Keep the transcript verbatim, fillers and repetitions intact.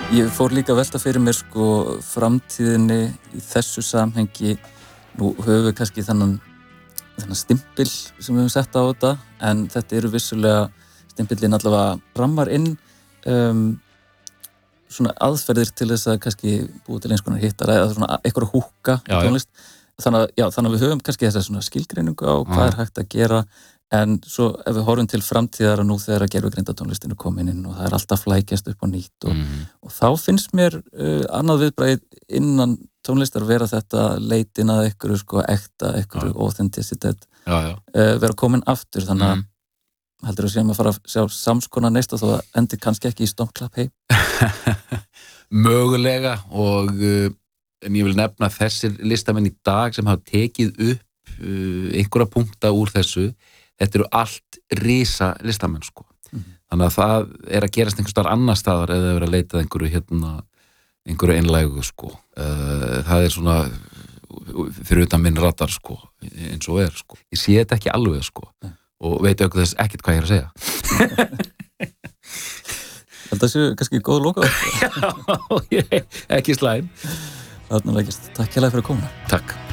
Ég fór líka að velta fyrir mér sko framtíðinni í þessu samhengi. Nú höfum við kannski þennan, þennan stimpil sem við höfum sett á þetta, en þetta eru vissulega stimpillinn allavega rammar inn um, svona aðferðir til þess að kannski búið til eins konar hittar eða svona einhverja húkka í tónlist. Þannig að, já, þannig að við höfum kannski þessa svona skilgreiningu á hvað er hægt að gera, en svo ef við horfum til framtíðar og nú þegar að gervigreindatónlistinn er komin inn og það er alltaf flækjast upp á nýtt og, mm. og þá finnst mér uh, annað viðbragð innan tónlistar vera þetta leitin að einhverju sko ekta, einhverju authenticitет uh, vera komin aftur, þannig að mm. heldur þú séum að fara að sjá samskonar neist og þó að endi kannski ekki í stónklapp heim? Mögulega og uh, en ég vil nefna þessir listamenn í dag sem hafa tekið upp uh, einhverja punkta úr þessu. Þetta eru allt risa listamenn sko. Mm-hmm. Þannig að það er að gerast einhvers staðar annar staðar eða verið að leita einhverju hérna, einhverju einlægu sko. Uh, það er svona fyrir utan minn radar sko, eins og er sko. Ég sé þetta ekki alveg sko mm. og veit auðvitað þess ekkert hvað ég er að segja. Þetta séu kannski góð loka. Já, ekki slæm. Þarna leggist. Takk hérlega fyrir að koma. Takk.